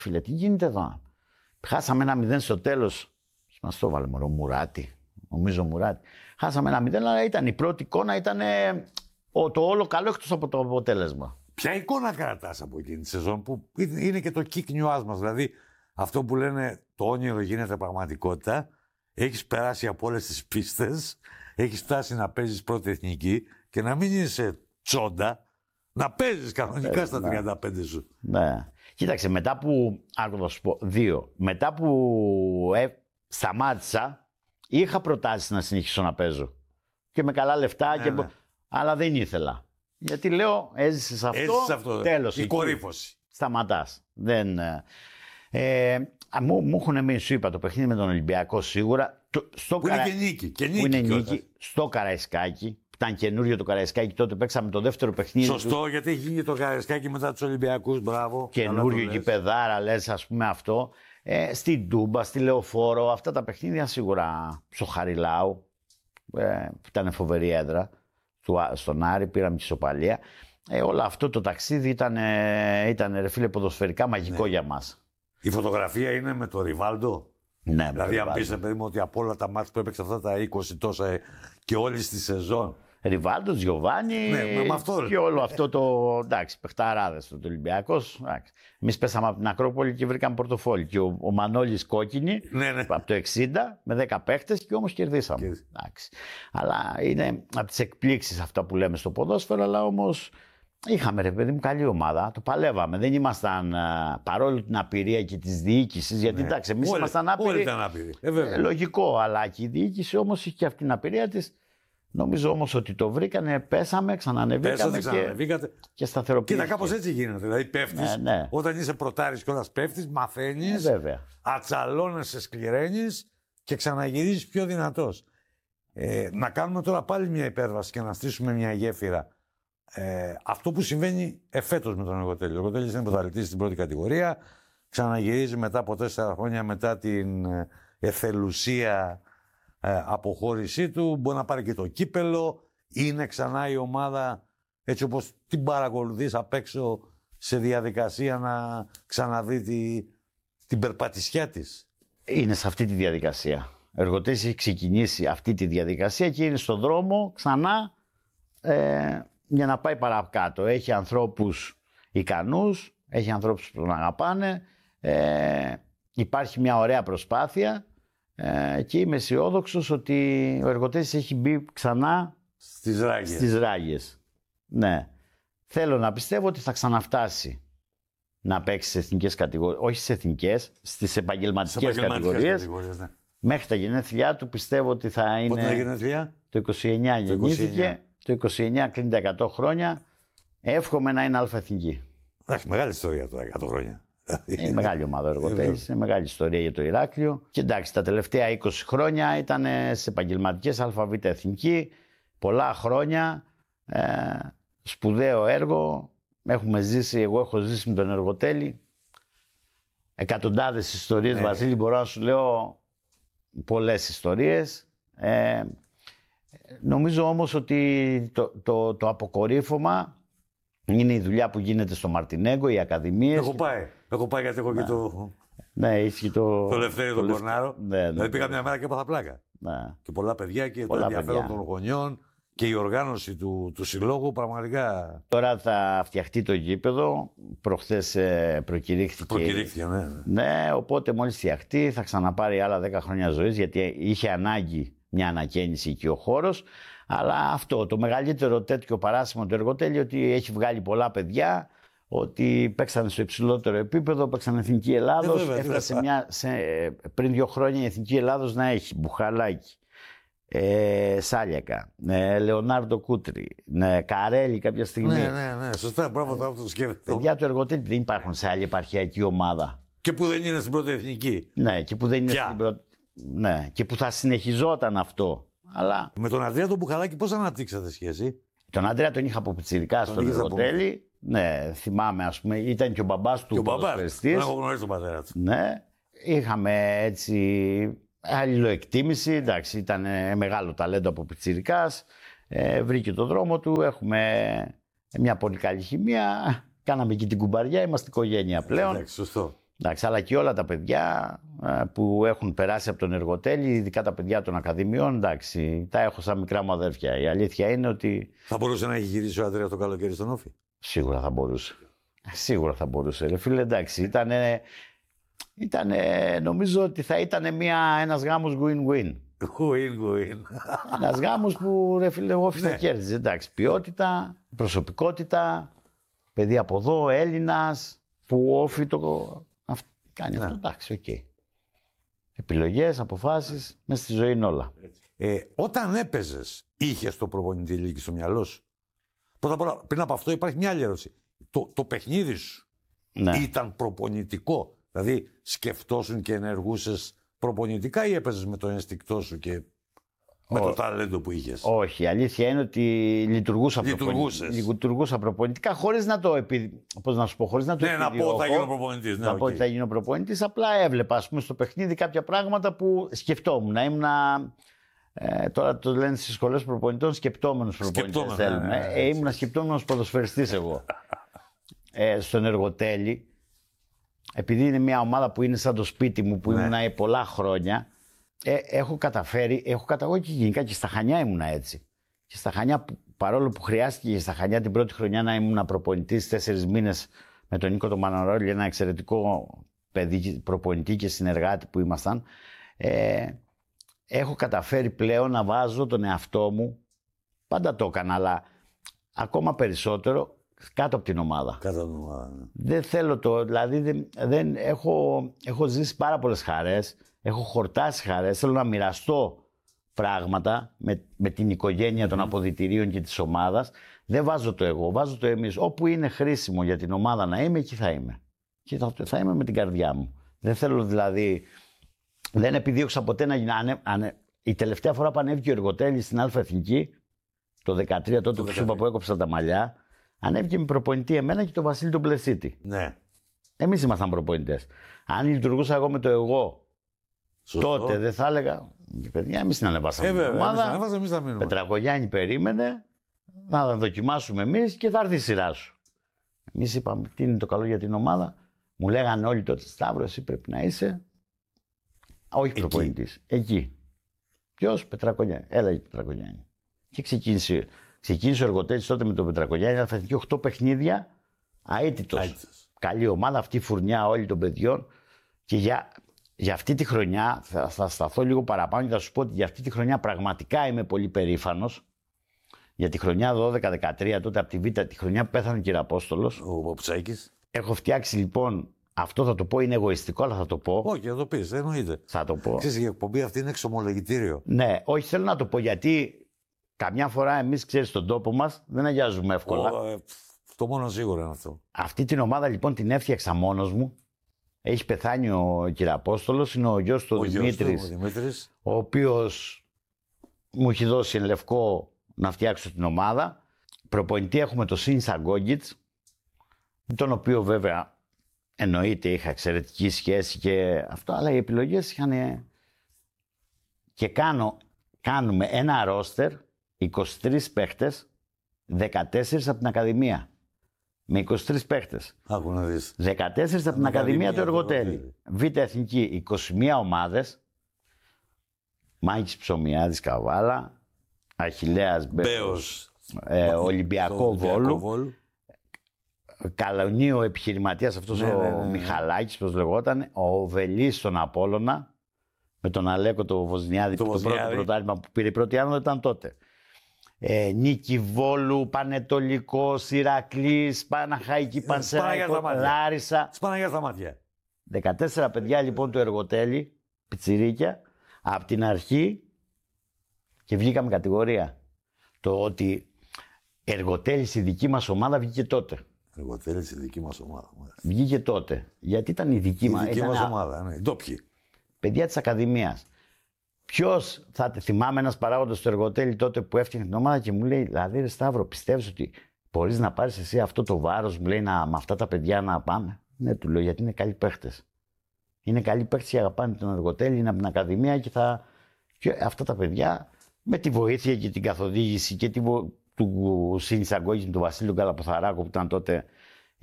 Φίλε, τι γίνεται εδώ. Χάσαμε 1-0 στο τέλος. Μας το βάλε μωρό Μουράτη. Νομίζω Μουράτη. Χάσαμε 1-0, αλλά ήταν η πρώτη εικόνα, ήταν το όλο καλό εκτός από το αποτέλεσμα. Ποια εικόνα κρατάς από εκείνη τη σεζόν που είναι και το kick news μας. Δηλαδή αυτό που λένε το όνειρο γίνεται πραγματικότητα. Έχεις περάσει από όλες τις πίστες. Έχεις φτάσει να παίζεις πρώτη εθνική και να μην είσαι τσόντα. Να παίζεις κανονικά στα 35 σου. Ναι. Κοίταξε, μετά που. Άκου να σου πω. Μετά που σταμάτησα, είχα προτάσεις να συνεχίσω να παίζω. Και με καλά λεφτά. Ναι. Αλλά δεν ήθελα. Γιατί λέω, έζησες αυτό. Τέλος. Η κορύφωση. Σταματάς. Δεν. Μου έχουν μείνει, σου είπα, το παιχνίδι με τον Ολυμπιακό σίγουρα. Που είναι και νίκη. Που είναι νίκη. Στο Καραϊσκάκι. Ήταν καινούριο το Καραϊσκάκι, τότε παίξαμε το δεύτερο παιχνίδι. Σωστό, γιατί έχει γίνει το Καραϊσκάκι μετά τους Ολυμπιακούς. Μπράβο. Καινούριο γηπεδάρα, λες, ας πούμε αυτό. Στην Τούμπα, στη Λεωφόρο, αυτά τα παιχνίδια σίγουρα. Στο Χαριλάου, που ήταν φοβερή έδρα. Στον Άρη, πήραμε και ισοπαλία. Όλο αυτό το ταξίδι ήταν ρε φίλε, ποδοσφαιρικά μαγικό για μας. Η φωτογραφία είναι με το Ριβάλντο. Ναι, δηλαδή, αν πεις, παιδί μου, ότι από όλα τα μάτς που έπαιξε αυτά τα 20 τόσα και όλη τη σεζόν. Ριβάλντο, Γιωβάνι και όλο αυτό το. Εντάξει, παιχταράδες του Ολυμπιακός. Εμείς πέσαμε από την Ακρόπολη και βρήκαμε πορτοφόλι. Και ο Μανώλης κόκκινη από το 60 με 10 παίχτες και όμως κερδίσαμε. Εντάξει. Αλλά είναι από τις εκπλήξεις αυτά που λέμε στο ποδόσφαιρο, αλλά όμως. Είχαμε ρε παιδί μου καλή ομάδα, το παλεύαμε. Δεν ήμασταν παρόλο την απειρία και τη διοίκηση. Γιατί εντάξει, εμείς ήμασταν άπειροι. Όλοι ήταν άπειροι. Λογικό, αλλά και η διοίκηση όμως είχε και αυτή την απειρία της. Νομίζω όμως ότι το βρήκανε, πέσαμε, ξανανεβήκαμε και σταθεροποιήσαμε. Κοίτα, κάπως έτσι γίνεται. Δηλαδή πέφτεις, όταν είσαι πρωτάρης κιόλας πέφτεις, μαθαίνεις, ατσαλώνεσαι, σκληραίνεις και ξαναγυρίζεις πιο δυνατός. Να κάνουμε τώρα πάλι μια υπέρβαση και να στήσουμε μια γέφυρα. Αυτό που συμβαίνει εφέτος με τον Εργοτέλη. Ο Εργοτέλης είναι πρωταθλητής στην πρώτη κατηγορία. Ξαναγυρίζει μετά από 4 χρόνια μετά την εθελουσία αποχώρησή του. Μπορεί να πάρει και το κύπελο. Είναι ξανά η ομάδα έτσι όπως την παρακολουθείς απ' έξω σε διαδικασία να ξαναδεί την περπατησιά της. Είναι σε αυτή τη διαδικασία. Ο Εργοτέλης έχει ξεκινήσει αυτή τη διαδικασία και είναι στον δρόμο ξανά για να πάει παρακάτω. Έχει ανθρώπους ικανούς, έχει ανθρώπους που τον αγαπάνε, υπάρχει μια ωραία προσπάθεια και είμαι αισιόδοξος ότι ο Εργοτέλης έχει μπει ξανά στις ράγες. Ναι. Θέλω να πιστεύω ότι θα ξαναφτάσει να παίξει σε εθνικές κατηγορίες, όχι στις εθνικές, στις επαγγελματικές κατηγορίες. Ναι. Μέχρι τα γενέθλιά του πιστεύω ότι θα είναι. Πότε είναι τα γενέθλια? Το 29 γεννήθηκε. Το 29 κλείνει τα 100 χρόνια. Εύχομαι να είναι αλφα-εθνική. Εντάξει, μεγάλη ιστορία τώρα, 100 χρόνια. Είναι μεγάλη ομάδα ο Εργοτέλης. Είναι μεγάλη ιστορία για το Ηράκλειο. Και εντάξει, τα τελευταία 20 χρόνια ήταν σε επαγγελματικές ΑΒ εθνική. Πολλά χρόνια. Σπουδαίο έργο. Έχουμε ζήσει, εγώ έχω ζήσει με τον Εργοτέλη. Εκατοντάδες ιστορίες, Βασίλη, μπορώ να σου λέω πολλές ιστορίες. Νομίζω όμως ότι το αποκορύφωμα είναι η δουλειά που γίνεται στο Μαρτινέγκο, οι ακαδημίες. Έχω πάει γιατί έχω και το. Ναι, έχει το Λευτέρη τον Κορνάρο. Ναι. Δηλαδή πήγα μια μέρα και έπαθα πλάκα. Ναι. Και πολλά παιδιά και το ενδιαφέρον των γονιών και η οργάνωση του συλλόγου πραγματικά. Τώρα θα φτιαχτεί το γήπεδο. Προχθές προκηρύχθηκε. Προκηρύχθηκε, ναι. Ναι, οπότε μόλις φτιαχτεί θα ξαναπάρει άλλα 10 χρόνια ζωής γιατί είχε ανάγκη μια ανακαίνιση εκεί ο χώρος. Αλλά αυτό το μεγαλύτερο τέτοιο παράσημο του Εργοτέλη ότι έχει βγάλει πολλά παιδιά, ότι παίξανε στο υψηλότερο επίπεδο, παίξανε Εθνική Ελλάδος. Έφτασε πριν 2 χρόνια η Εθνική Ελλάδος να έχει Μπουχαλάκη, Σάλιακα, Λεωνάρντο Κούτρι, Καρέλη κάποια στιγμή. Ναι, σωστά, μπράβο το σκέφτεται. Παιδιά του Εργοτέλη δεν υπάρχουν σε άλλη επαρχιακή ομάδα. Και που δεν είναι στην πρώτη εθνική. Ναι, και που δεν είναι στην πρώτη. Ναι, και που θα συνεχιζόταν αυτό. Αλλά... Με τον Ανδρέα τον Μπουχαλάκη πώς αναπτύξατε σχέση? Τον Ανδρέα τον είχα από πιτσιρικά στον Εργοτέλη. Ναι, θυμάμαι, ας πούμε, ήταν και ο μπαμπάς του ποδοσφαιριστής. Δεν έχω γνωρίσει τον πατέρα του. Ναι, είχαμε έτσι αλληλοεκτίμηση. Εντάξει, ήταν μεγάλο ταλέντο από πιτσιρικάς. Βρήκε το δρόμο του. Έχουμε μια πολύ καλή χημεία. Κάναμε και την κουμπαριά. Είμαστε οικογένεια πλέον. Εντάξει, σωστό. Εντάξει, αλλά και όλα τα παιδιά που έχουν περάσει από τον Εργοτέλη, ειδικά τα παιδιά των Ακαδημιών, εντάξει, τα έχω σαν μικρά μου αδέρφια. Η αλήθεια είναι ότι. Θα μπορούσε να έχει γυρίσει ο Ανδρέας το καλοκαίρι στον Όφη. Σίγουρα θα μπορούσε. Σίγουρα θα μπορούσε. Ρε φίλε, εντάξει, νομίζω ότι θα ήταν ένας γάμος win-win. Win-win. Ένας γάμος που, ρε φίλε, ο Όφη θα κέρδιζε. Εντάξει, ποιότητα, προσωπικότητα, παιδί από εδώ, Έλληνας, που ο Όφη κάνει αυτό. Εντάξει, οκ. Επιλογές, αποφάσεις, μέσα στη ζωή είναι όλα. Όταν έπαιζες, είχες το προπονητή Λίκη στο μυαλό σου? Πρώτα απ' όλα, πριν από αυτό υπάρχει μια άλλη ερώτηση. Το παιχνίδι σου ήταν προπονητικό? Δηλαδή, σκεφτόσουν και ενεργούσες προπονητικά ή έπαιζες με το ενστικτό σου και με το ταλέντο που είχες? Όχι, η αλήθεια είναι ότι λειτουργούσα προπονητικά χωρίς να το πώς να σου πω, χωρίς να το να πω θα γίνω προπονητής. Να πω ότι θα γίνω προπονητής, απλά έβλεπα, ας πούμε, στο παιχνίδι κάποια πράγματα που σκεφτόμουν. Τώρα το λένε στις σχολές προπονητών σκεπτόμενος προπονητές θέλουμε. Ήμουν σκεπτόμενος ποδοσφαιριστής εγώ. Στον Εργοτέλη, επειδή είναι μια ομάδα που είναι σαν το σπίτι μου, που ήμουν πολλά χρόνια, έχω καταφέρει, εγώ και γενικά και στα Χανιά ήμουνα έτσι. Και στα Χανιά, παρόλο που χρειάστηκε στα Χανιά την πρώτη χρονιά να ήμουν προπονητής 4 μήνες με τον Νίκο τον Μαναρόλη, ένα εξαιρετικό παιδί, προπονητή και συνεργάτη που ήμασταν, έχω καταφέρει πλέον να βάζω τον εαυτό μου, πάντα το έκανα, αλλά ακόμα περισσότερο κάτω από την ομάδα. Κάτω από την ομάδα, ναι. Δεν θέλω δηλαδή έχω ζήσει πάρα πολλές χαρές, έχω χορτάσει χαρές, θέλω να μοιραστώ πράγματα με την οικογένεια των αποδυτηρίων και της ομάδας. Δεν βάζω το εγώ, βάζω το εμείς. Όπου είναι χρήσιμο για την ομάδα να είμαι, εκεί θα είμαι. Και θα είμαι με την καρδιά μου. Δεν θέλω δηλαδή, δεν επιδίωξα ποτέ να γίνω. Η τελευταία φορά που ανέβηκε ο Εργοτέλης στην Αλφα Εθνική, το 2013, τότε που σου είπα που έκοψα τα μαλλιά, ανέβηκε με προπονητή εμένα και τον Βασίλη τον Πλεσίτη. Ναι. Εμείς ήμασταν προπονητές. Αν λειτουργούσα εγώ με το εγώ, τότε δεν θα έλεγα. Παιδιά, εμείς την ανεβάσαμε την ομάδα. Πετρακογιάννη περίμενε να δοκιμάσουμε εμείς και θα έρθει η σειρά σου. Εμείς είπαμε τι είναι το καλό για την ομάδα. Μου λέγανε όλοι τότε, Σταύρο, εσύ πρέπει να είσαι. Όχι προπονητής. Εκεί. Ποιος? Πετρακογιάννη. Έλα, Πετρακογιάννη. Και ξεκίνησε ο Εργοτέλης τότε με τον Πετρακογιάννη. Θα φέρει 8 παιχνίδια αίτητος. Καλή ομάδα, αυτή η φουρνιά όλη των παιδιών. Και για αυτή τη χρονιά, θα σταθώ λίγο παραπάνω και θα σου πω ότι για αυτή τη χρονιά πραγματικά είμαι πολύ περήφανος. Για τη χρονιά 12-13, τότε από τη Β, τη χρονιά που πέθανε ο Κυραπόστολος. Ο Παπουτσάκης. Έχω φτιάξει λοιπόν, αυτό θα το πω, είναι εγωιστικό, αλλά θα το πω. Όχι, θα το πεις, δεν εννοείται. Θα το πω. Ξέρεις, η εκπομπή αυτή είναι εξομολογητήριο. Ναι, όχι, θέλω να το πω γιατί καμιά φορά εμείς, ξέρεις, στον τόπο μας δεν αγιάζουμε εύκολα. Το μόνο σίγουρο είναι αυτό. Αυτή την ομάδα λοιπόν την έφτιαξα μόνος μου. Έχει πεθάνει ο Κυραπόστολος, είναι ο γιος του Δημήτρης, ο οποίος μου έχει δώσει εν λευκό να φτιάξω την ομάδα. Προπονητή έχουμε το Σίνσα Γκόγκιτς, με τον οποίο βέβαια εννοείται είχα εξαιρετική σχέση και αυτό, αλλά οι επιλογές είχαν. Και κάνουμε ένα ρόστερ, 23 παίχτες, 14 από την Ακαδημία. Με 23 παίχτες. 14 από την Ακαδημία του Εργοτέλη. Β' Εθνική, 21 ομάδες. Μάκης Ψωμιάδης Καβάλα, Αχιλλέας Μπέος, Ολυμπιακό Βόλου, Καλονίο επιχειρηματίας αυτός ο Μιχαλάκης, πώς λεγόταν, ο Βελής στον Απόλλωνα, με τον Αλέκο το Βοσνιάδη, το πρώτο πρωτάθλημα που πήρε η πρώτη άνοδο ήταν τότε. Νίκη Βόλου, Πανετολικός, Ηρακλής, Παναχαϊκή, Πανσεραϊκό, Λάρισα. Σπάναγια στα μάτια. 14 παιδιά λοιπόν του Εργοτέλη, πιτσιρίκια, από την αρχή και βγήκαμε κατηγορία. Το ότι Εργοτέλης η δική μας ομάδα βγήκε τότε. Εργοτέλης η δική μας ομάδα. Βγήκε τότε. Γιατί ήταν η δική μας ομάδα, ναι, ντόπιοι. Παιδιά της Ακαδημίας. Ποιος θα θυμάμαι ένας παράγοντας στο Εργοτέλη τότε που έφτιαχνε την ομάδα και μου λέει: δηλαδή, ρε Σταύρο, πιστεύεις ότι μπορείς να πάρεις εσύ αυτό το βάρος, μου λέει, με αυτά τα παιδιά να πάμε? Ναι, του λέω, γιατί είναι καλοί παίχτες. Είναι καλοί παίχτες και αγαπάνε τον Εργοτέλη, είναι από την Ακαδημία και αυτά τα παιδιά με τη βοήθεια και την καθοδήγηση και του Σίνσα Γκόγκιτς, του Βασίλειου Καλαποθαράκου που ήταν τότε